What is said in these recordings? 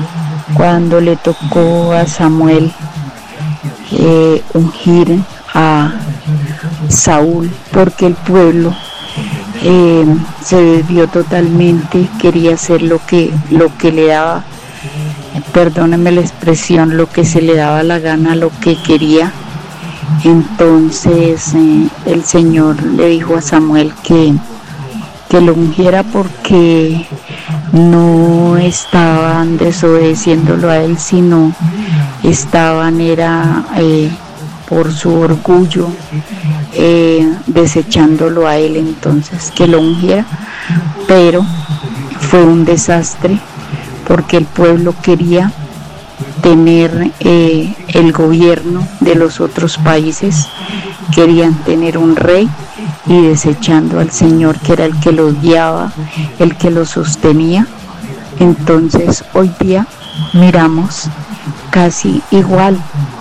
cuando le tocó a Samuel ungir a Saúl, porque el pueblo se desvió totalmente, quería hacer lo que le daba, perdónenme la expresión, lo que se le daba la gana, lo que quería. Entonces el Señor le dijo a Samuel que lo ungiera porque no estaban desobedeciéndolo a él, sino estaban por su orgullo desechándolo a él. Entonces que lo ungiera, pero fue un desastre porque el pueblo quería tener el gobierno de los otros países, querían tener un rey y desechando al Señor, que era el que los guiaba, el que los sostenía. Entonces hoy día miramos casi igual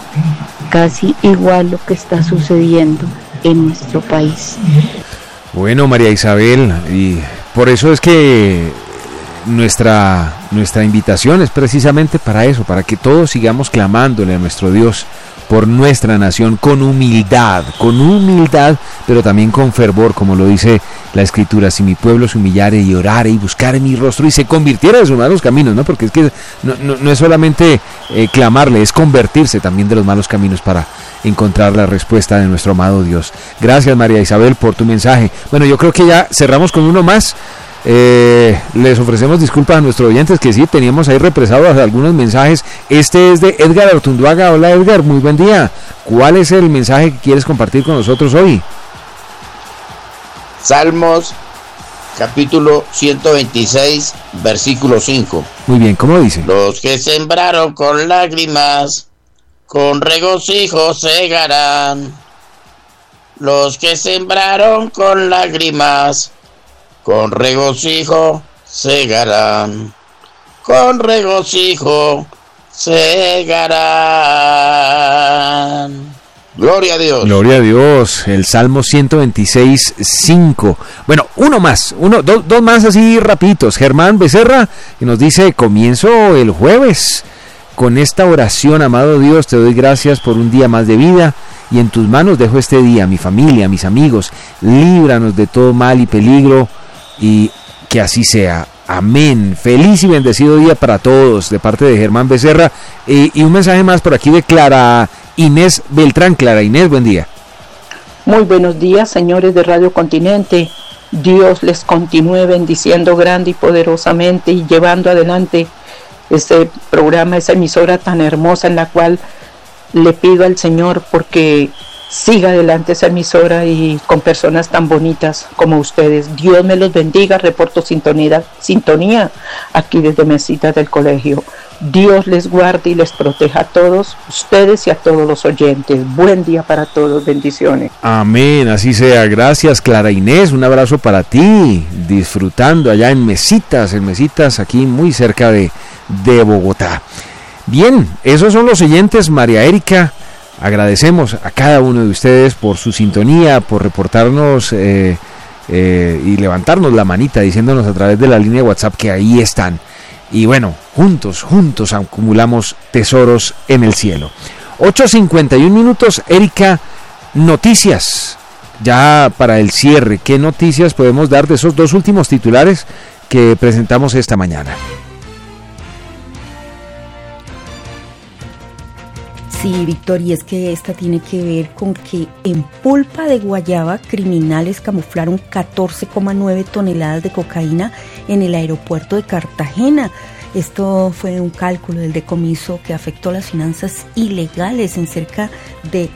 lo que está sucediendo en nuestro país. Bueno, María Isabel, y por eso es que nuestra invitación es precisamente para eso, para que todos sigamos clamándole a nuestro Dios por nuestra nación con humildad, pero también con fervor, como lo dice la Escritura: si mi pueblo se humillare y orare y buscare mi rostro y se convirtiera de sus malos caminos, ¿no? Porque es que no es solamente clamarle, es convertirse también de los malos caminos para encontrar la respuesta de nuestro amado Dios. Gracias, María Isabel, por tu mensaje. Bueno, yo creo que ya cerramos con uno más. Les ofrecemos disculpas a nuestros oyentes, que sí, teníamos ahí represados algunos mensajes. Este es de Edgar Artunduaga. Hola, Edgar, muy buen día. ¿Cuál es el mensaje que quieres compartir con nosotros hoy? Salmos capítulo 126 versículo 5. Muy bien, ¿cómo dice? Los que sembraron con lágrimas, con regocijo segarán. Los que sembraron con lágrimas, con regocijo segarán, con regocijo segarán. Gloria a Dios. Gloria a Dios. El Salmo 126:5. Bueno, dos más así rapiditos. Germán Becerra, que nos dice: comienzo el jueves con esta oración. Amado Dios, te doy gracias por un día más de vida, y en tus manos dejo este día, mi familia, mis amigos. Líbranos de todo mal y peligro, y que así sea. Amén. Feliz y bendecido día para todos, de parte de Germán Becerra. Y un mensaje más por aquí de Clara Inés Beltrán. Clara Inés, buen día. Muy buenos días, señores de Radio Continente. Dios les continúe bendiciendo grande y poderosamente y llevando adelante este programa, esa emisora tan hermosa, en la cual le pido al Señor porque siga adelante esa emisora y con personas tan bonitas como ustedes. Dios me los bendiga. Reporto sintonía aquí desde Mesitas del Colegio. Dios les guarde y les proteja a todos ustedes y a todos los oyentes. Buen día para todos, bendiciones. Amén, así sea. Gracias, Clara Inés, un abrazo para ti, disfrutando allá en Mesitas, aquí muy cerca de Bogotá. Bien, esos son los oyentes, María Erika. Agradecemos a cada uno de ustedes por su sintonía, por reportarnos y levantarnos la manita, diciéndonos a través de la línea de WhatsApp que ahí están. Y bueno, juntos acumulamos tesoros en el cielo. 8:51. Erika, noticias ya para el cierre. ¿Qué noticias podemos dar de esos dos últimos titulares que presentamos esta mañana? Sí, Víctor, y es que esta tiene que ver con que en pulpa de guayaba criminales camuflaron 14,9 toneladas de cocaína en el aeropuerto de Cartagena. Esto fue un cálculo del decomiso que afectó las finanzas ilegales en cerca de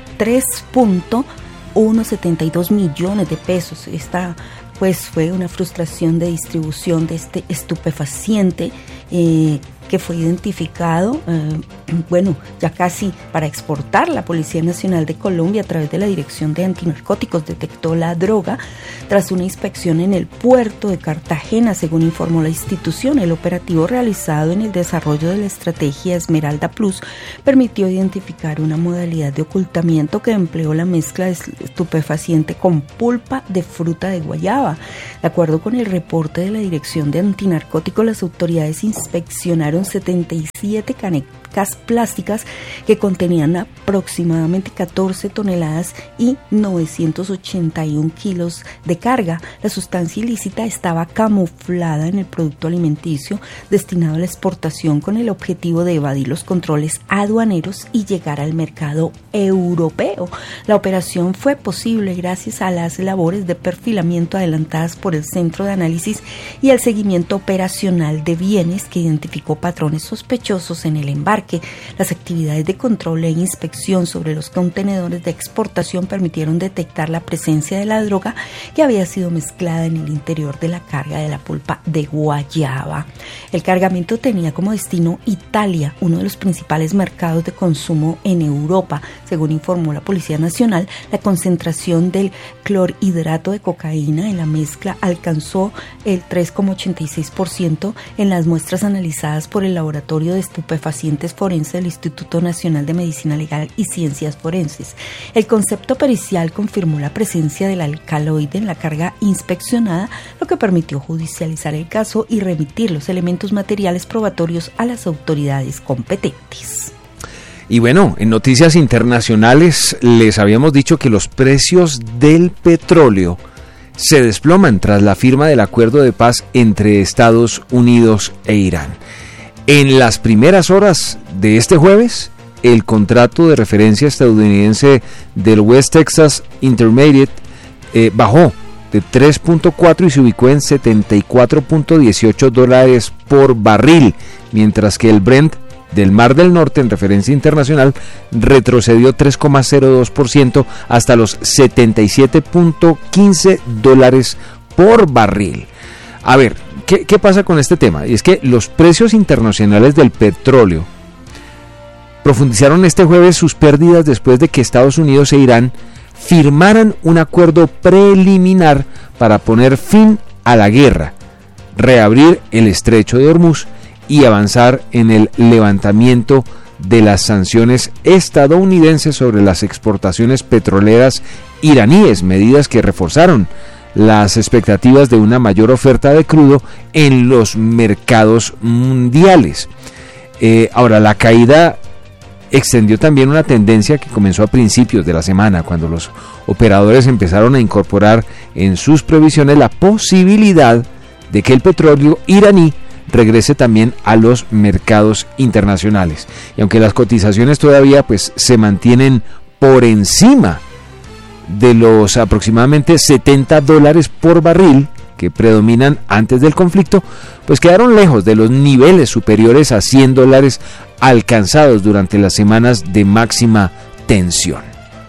3.172 millones de pesos. Esta pues fue una frustración de distribución de este estupefaciente que fue identificado ya casi para exportar. La Policía Nacional de Colombia, a través de la Dirección de Antinarcóticos, detectó la droga tras una inspección en el puerto de Cartagena, según informó la institución. El operativo realizado en el desarrollo de la estrategia Esmeralda Plus permitió identificar una modalidad de ocultamiento que empleó la mezcla de estupefaciente con pulpa de fruta de guayaba. De acuerdo con el reporte de la Dirección de Antinarcóticos, las autoridades inspeccionaron 77 canecas plásticas que contenían aproximadamente 14 toneladas y 981 kilos de carga. La sustancia ilícita estaba camuflada en el producto alimenticio destinado a la exportación con el objetivo de evadir los controles aduaneros y llegar al mercado europeo. La operación fue posible gracias a las labores de perfilamiento adelantadas por el Centro de Análisis y el Seguimiento Operacional de Bienes, que identificó patrones sospechosos en el embarque. Las actividades de control e inspección sobre los contenedores de exportación permitieron detectar la presencia de la droga que había sido mezclada en el interior de la carga de la pulpa de guayaba. El cargamento tenía como destino Italia, uno de los principales mercados de consumo en Europa. Según informó la Policía Nacional, la concentración del clorhidrato de cocaína en la mezcla alcanzó el 3,86% en las muestras analizadas por el Laboratorio de Estupefacientes Forense del Instituto Nacional de Medicina Legal y Ciencias Forenses. El concepto pericial confirmó la presencia del alcaloide en la carga inspeccionada, lo que permitió judicializar el caso y remitir los elementos materiales probatorios a las autoridades competentes. Y bueno, en noticias internacionales les habíamos dicho que los precios del petróleo se desploman tras la firma del acuerdo de paz entre Estados Unidos e Irán. En las primeras horas de este jueves, el contrato de referencia estadounidense del West Texas Intermediate bajó de 3.4 y se ubicó en $74.18 por barril, mientras que el Brent del Mar del Norte, en referencia internacional, retrocedió 3,02% hasta los $77.15 por barril. A ver, ¿qué pasa con este tema? Y es que los precios internacionales del petróleo profundizaron este jueves sus pérdidas después de que Estados Unidos e Irán firmaran un acuerdo preliminar para poner fin a la guerra, reabrir el estrecho de Hormuz y avanzar en el levantamiento de las sanciones estadounidenses sobre las exportaciones petroleras iraníes, medidas que reforzaron las expectativas de una mayor oferta de crudo en los mercados mundiales. Ahora, la caída extendió también una tendencia que comenzó a principios de la semana, cuando los operadores empezaron a incorporar en sus previsiones la posibilidad de que el petróleo iraní regrese también a los mercados internacionales. Y aunque las cotizaciones todavía se mantienen por encima de los aproximadamente $70 por barril que predominan antes del conflicto, pues quedaron lejos de los niveles superiores a $100 alcanzados durante las semanas de máxima tensión.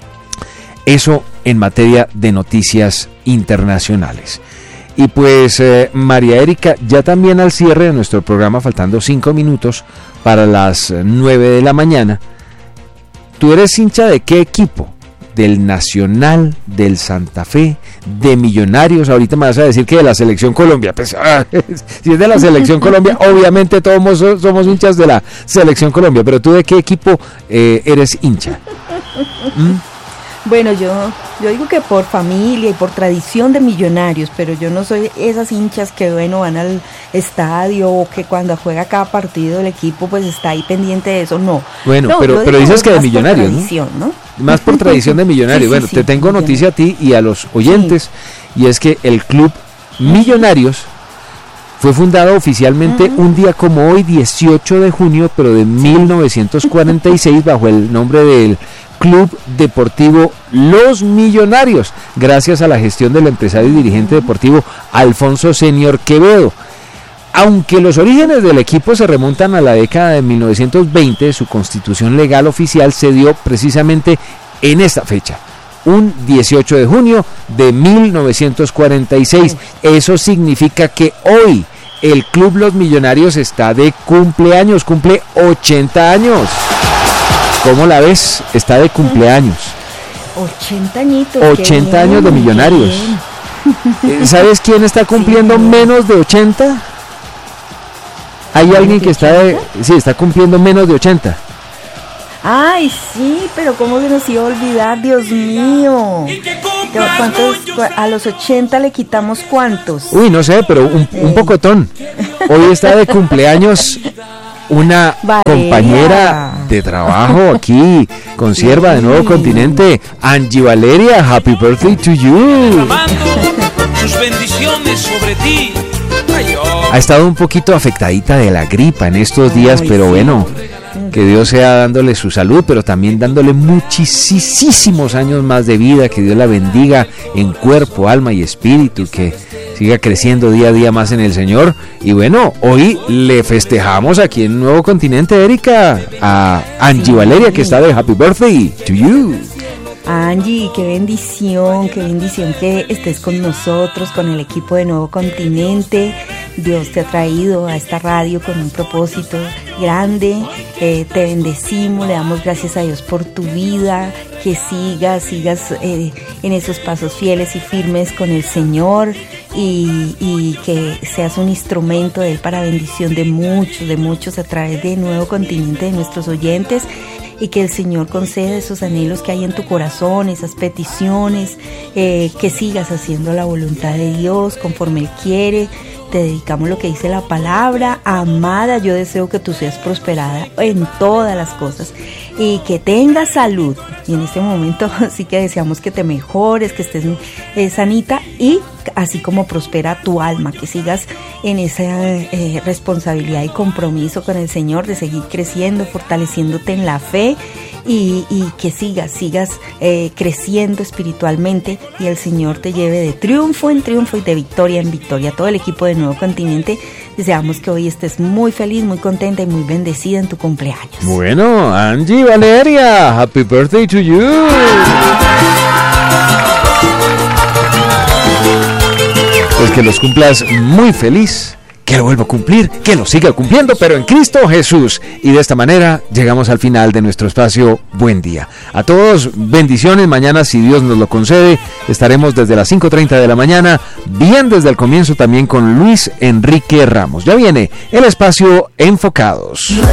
Eso en materia de noticias internacionales. Y pues María Erika, ya también al cierre de nuestro programa, faltando 5 minutos para las 9 de la mañana, ¿tú eres hincha de qué equipo? ¿Del Nacional, del Santa Fe, de Millonarios? Ahorita me vas a decir que de la Selección Colombia. Pues, si es de la Selección Colombia, obviamente todos somos hinchas de la Selección Colombia, pero ¿tú de qué equipo eres hincha? Bueno, yo digo que por familia y por tradición de Millonarios, pero yo no soy esas hinchas que van al estadio o que cuando juega cada partido el equipo pues está ahí pendiente de eso, no. Bueno, no, pero dices que de Millonarios, tradición, ¿no? Más por tradición de Millonarios. Bueno, te tengo noticia a ti y a los oyentes, y es que el club Millonarios fue fundado oficialmente un día como hoy, 18 de junio, pero de 1946, bajo el nombre del Club Deportivo Los Millonarios, gracias a la gestión del empresario y dirigente deportivo Alfonso Senior Quevedo. Aunque los orígenes del equipo se remontan a la década de 1920, su constitución legal oficial se dio precisamente en esta fecha, un 18 de junio de 1946. Eso significa que hoy el Club Los Millonarios está de cumpleaños, cumple 80 años. ¿Cómo la ves? Está de cumpleaños. 80 añitos. 80 años de Millonarios. ¿Sabes quién está cumpliendo menos de 80? Hay alguien que está cumpliendo menos de 80. Ay, sí, pero ¿cómo se nos iba a olvidar? Dios mío. ¿A los 80 le quitamos cuántos? Uy, no sé, pero un pocotón. Hoy está de cumpleaños una compañera de trabajo aquí, consierva de Nuevo Continente, Angie Valeria. Happy birthday to you. Sus bendiciones sobre ti. Ha estado un poquito afectadita de la gripa en estos días, pero bueno, que Dios sea dándole su salud, pero también dándole muchísimos años más de vida, que Dios la bendiga en cuerpo, alma y espíritu, que siga creciendo día a día más en el Señor. Y bueno, hoy le festejamos aquí en Nuevo Continente, Erika, a Angie Valeria, que está de Happy Birthday to you. Angie, qué bendición que estés con nosotros, con el equipo de Nuevo Continente. Dios te ha traído a esta radio con un propósito grande. Te bendecimos, le damos gracias a Dios por tu vida, que sigas en esos pasos fieles y firmes con el Señor, y que seas un instrumento de Él para bendición de muchos a través de Nuevo Continente, de nuestros oyentes. Y que el Señor conceda esos anhelos que hay en tu corazón, esas peticiones, que sigas haciendo la voluntad de Dios conforme Él quiere. Te dedicamos lo que dice la palabra. Amada, yo deseo que tú seas prosperada en todas las cosas y que tengas salud. Y en este momento sí que deseamos que te mejores, que estés sanita, y así como prospera tu alma, que sigas en esa responsabilidad y compromiso con el Señor de seguir creciendo, fortaleciéndote en la fe, y que sigas creciendo espiritualmente, y el Señor te lleve de triunfo en triunfo y de victoria en victoria. Todo el equipo de Nuevo Continente deseamos que hoy estés muy feliz, muy contenta y muy bendecida en tu cumpleaños. Bueno, Angie Valeria, happy birthday to you. Pues que los cumplas muy feliz, que lo vuelva a cumplir, que lo siga cumpliendo, pero en Cristo Jesús. Y de esta manera llegamos al final de nuestro espacio Buen Día. A todos, bendiciones. Mañana, si Dios nos lo concede, estaremos desde las 5:30 de la mañana, bien desde el comienzo también, con Luis Enrique Ramos. Ya viene el espacio Enfocados.